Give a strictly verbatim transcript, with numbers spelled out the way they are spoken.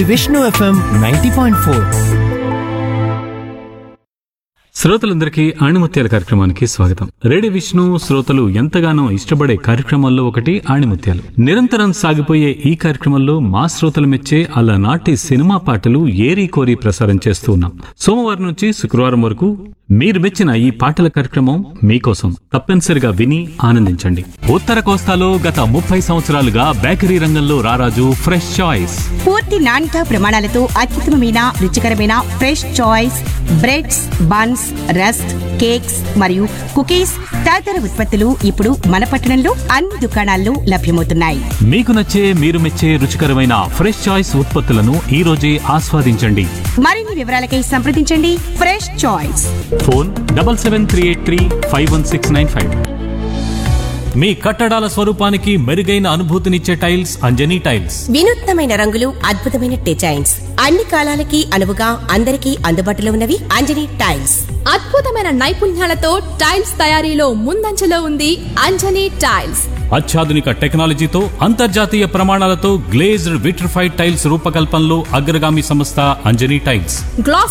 Vishnu FM ninety point four. శ్రోతలందరికీ ఆణిముత్యాల కార్యక్రమానికి స్వాగతం. రేడియో విష్ణు శ్రోతలు ఎంతగానో ఇష్టపడే కార్యక్రమాల్లో ఒకటి ఆణిముత్యాలు. నిరంతరం సాగిపోయే ఈ కార్యక్రమంలో మా శ్రోతలు మెచ్చే అలనాటి సినిమా పాటలు ఏరి కోరి ప్రసారం చేస్తూ ఉన్నాం. సోమవారం నుంచి శుక్రవారం వరకు మీరు మెచ్చిన ఈ పాటల కార్యక్రమం మీకోసం. తప్పనిసరిగా విని ఆనందించండి. ఉత్తర కోస్తాలో గత ముప్పై సంవత్సరాలుగా బేకరీ రంగంలో రారాజు ఫ్రెష్ చాయిస్. పూర్తి నాణ్యత ప్రమాణాలతో అత్యుత్తమమైన రుచికరమైన fresh choice breads, buns, rusk, cakes మరియు కుకీస్ తదితర ఉత్పత్తులు ఇప్పుడు మన పట్టణంలో అన్ని దుకాణాల్లో లభ్యమవుతున్నాయి. మీకు నచ్చే మీరు మెచ్చే రుచికరమైన ఫ్రెష్ చాయిస్ ఉత్పత్తులను ఈ రోజే ఆస్వాదించండి. మరిన్ని వివరాలకై సంప్రదించండి fresh choice. Phone double seven three eight three five one six nine five. మీ కట్టడాల స్వరూపానికి మెరుగైన అనుభూతినిచ్చే టైల్స్ అంజనీ టైల్స్. వినూత్నమైన రంగులు, అద్భుతమైన డిజైన్స్, అన్ని కాలాలకి అనువుగా అందరికీ అందుబాటులో ఉన్నవి అంజనీ టైల్స్. అద్భుతమైన నైపుణ్యాలతో టైల్స్ తయారీలో ముందంజలో ఉంది అంజనీ టైల్స్. అత్యాధునిక టెక్నాలజీతో అంతర్జాతీయ ప్రమాణాలతో గ్లేజ్డ్ విట్రిఫైడ్ టైల్స్ రూపకల్పనలో అగ్రగామి సంస్థ అంజనీ టైల్స్. గ్లాస్